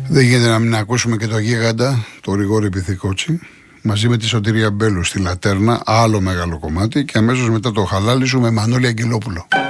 Δεν γίνεται να μην ακούσουμε και το γίγαντα, το Γρηγόρη Πυθικότσι, μαζί με τη Σωτηρία Μπέλου στη Λατέρνα, άλλο μεγάλο κομμάτι, και αμέσως μετά το Χαλάλη σου με Μανώλη Αγγελόπουλο.